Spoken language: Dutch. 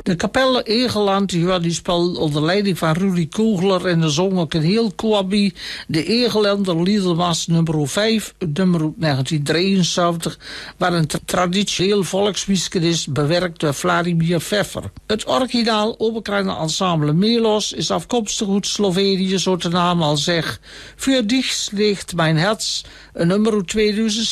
De kapelle Egeland die speelt onder leiding van Rudy Kugler en de zong ook een heel koabi. De Egelander Liedermas nummer 5, nummer 1973, waar een traditioneel volkslied is, bewerkt door Vladimir Pfeffer. Het originaal Oberkreiner ensemble Melos is afkomstig uit Slovenië, zo de naam al zegt. Voor dich ligt mijn herz, nummer 2000.